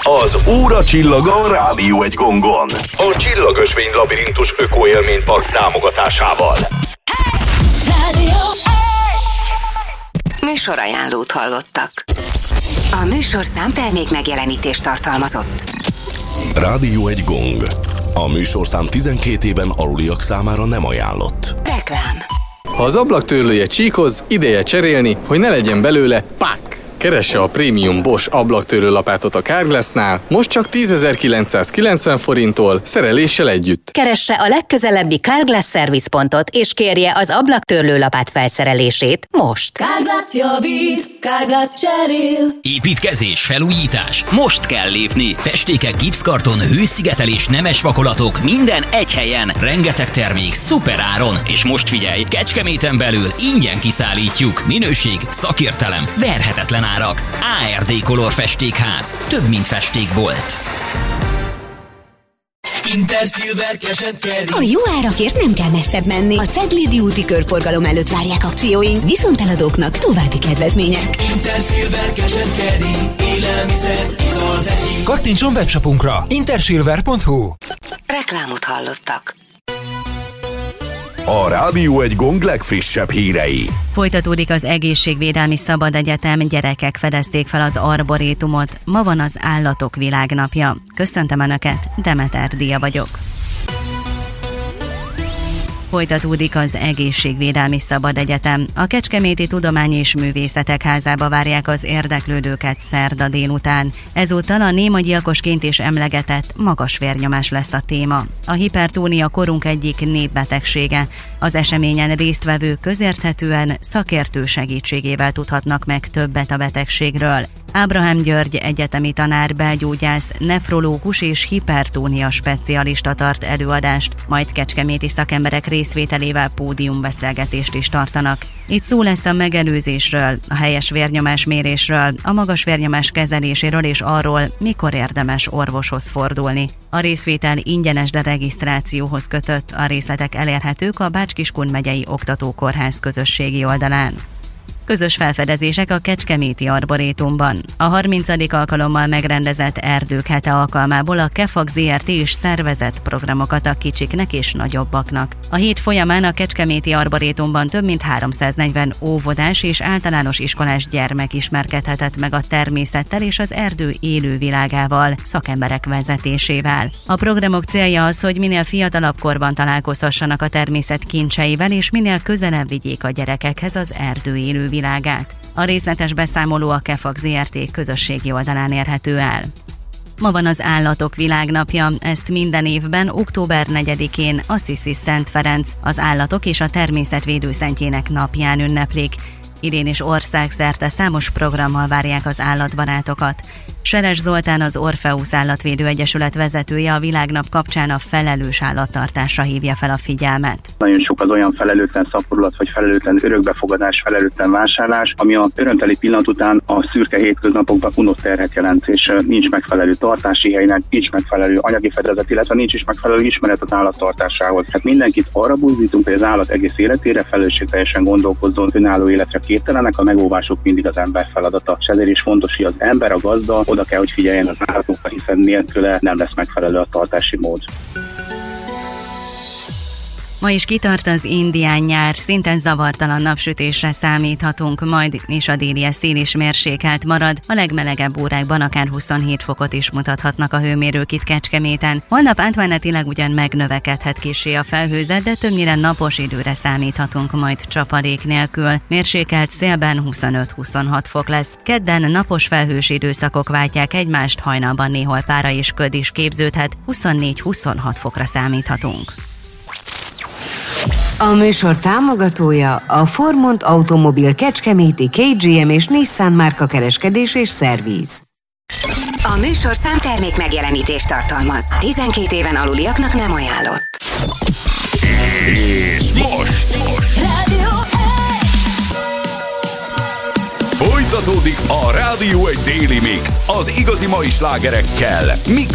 Az óra csillaga a Rádió egy gongon. A Csillagösvény Labirintus Ökoélménypark támogatásával. Műsorajánlót hallottak. A műsorszám termék megjelenítést tartalmazott. Rádió egy gong. A műsorszám 12 éven aluliak számára nem ajánlott. Reklám. Ha az ablaktörlője csíkoz, ideje cserélni, hogy ne legyen belőle pák! Keresse a prémium Bosch ablaktörlő lapátot a Carglassnál, most csak 10.990 forinttól, szereléssel együtt. Keresse a legközelebbi Carglass szervizpontot, és kérje az ablaktörlő lapát felszerelését most. Carglass javít, Carglass cserél. Építkezés, felújítás, most kell lépni. Festékek, gipszkarton, hőszigetelés, nemes vakolatok, minden egy helyen. Rengeteg termék, szuper áron. És most figyelj, Kecskeméten belül ingyen kiszállítjuk. Minőség, szakértelem, verhetetlen árak. ARD Color Festékház. Több, mint festékbolt. Intersilver Cash & Carry. A jó árakért nem kell messzebb menni. A Ceglédi úti körforgalom előtt várják akcióink, viszont eladóknak további kedvezmények. Intersilver Cash & Carry. Élelmiszer, ital, vegyi. Kattintson webshopunkra intersilver.hu. Reklámot hallottak. A Rádió egy gong legfrissebb hírei. Folytatódik az Egészségvédelmi Szabad Egyetem, gyerekek fedezték fel az arborétumot. Ma van az Állatok Világnapja. Köszöntöm Önöket, Demeter Dia vagyok. Folytatódik az Egészségvédelmi Szabad Egyetem. A Kecskeméti Tudomány és Művészetek Házába várják az érdeklődőket szerda délután. Ezúttal a némagyiakosként is emlegetett magas vérnyomás lesz a téma. A hipertónia korunk egyik népbetegsége. Az eseményen résztvevők közérthetően szakértő segítségével tudhatnak meg többet a betegségről. Ábrahám György egyetemi tanár, belgyógyász, nefrológus és hipertónia specialista tart előadást, majd kecskeméti szakemberek részvételével pódiumbeszélgetést is tartanak. Itt szó lesz a megelőzésről, a helyes vérnyomásmérésről, a magas vérnyomás kezeléséről és arról, mikor érdemes orvoshoz fordulni. A részvétel ingyenes, de regisztrációhoz kötött. A részletek elérhetők a Bács-Kiskun megyei oktatókórház közösségi oldalán. Közös felfedezések a Kecskeméti Arborétumban. A 30. alkalommal megrendezett Erdők hete alkalmából a KEFAK Zrt. Is szervezett programokat a kicsiknek és nagyobbaknak. A hét folyamán a Kecskeméti Arborétumban több mint 340 óvodás és általános iskolás gyermek ismerkedhetett meg a természettel és az erdő élővilágával, szakemberek vezetésével. A programok célja az, hogy minél fiatalabb korban találkozhassanak a természet kincseivel, és minél közelebb vigyék a gyerekekhez az erdő élővilágát. A részletes beszámoló a KEFAK Zrt. Közösségi oldalán érhető el. Ma van az Állatok Világnapja, ezt minden évben október 4-én Assisi Szent Ferenc, az állatok és a természetvédő szentjének napján ünneplik. Idén is országszerte számos programmal várják az állatbarátokat. Seres Zoltán, az Orpheus Állatvédő Egyesület vezetője a világnap kapcsán a felelős állattartásra hívja fel a figyelmet. Nagyon sok az olyan felelőtlen szaporulat, vagy felelőtlen örökbefogadás, felelőtlen vásárlás, ami a örömteli pillanat után a szürke hétköznapokban unott terhet jelent, és nincs megfelelő tartási helynek, nincs megfelelő anyagi fedezet, illetve nincs is megfelelő ismeret az állattartásához. Hát mindenkit arra buzdítunk, hogy az állat egész életére felelősségteljesen gondolkozzon, önálló életre képtelenek, a megóvásuk mindig az ember feladata. És ezért is fontos, hogy az ember, a gazda oda kell, hogy figyeljen az állatokra, hiszen nélküle nem lesz megfelelő a tartási mód. Ma is kitart az indián nyár, szinte zavartalan napsütésre számíthatunk, majd és a déli szél is mérsékelt marad, a legmelegebb órákban akár 27 fokot is mutathatnak a hőmérők itt Kecskeméten. Holnap átmenetileg ugyan megnövekedhet kissé a felhőzet, de többnyire napos időre számíthatunk majd csapadék nélkül. Mérsékelt szélben 25-26 fok lesz. Kedden napos felhős időszakok váltják egymást, hajnalban néhol pára és köd is képződhet, 24-26 fokra számíthatunk. A műsor támogatója a Formont Automobil Kecskeméti KGM és Nissan márka kereskedés és szerviz. A műsor számtermék megjelenítést tartalmaz. 12 éven aluliaknak nem ajánlott. És most Rádió folytatódik a Rádió egy Daily Mix az igazi mai slágerekkel, mixel